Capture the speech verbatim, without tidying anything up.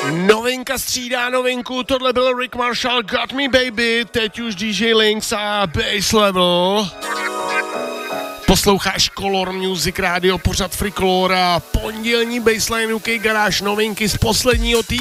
Novinka střídá novinku, tohle byl Rick Marshall, Got Me Baby, teď už D J Links a Bass Level. Posloucháš Color Music Radio, pořad Freakolora, pondělní Bassline U K Garage, novinky z posledního týdne.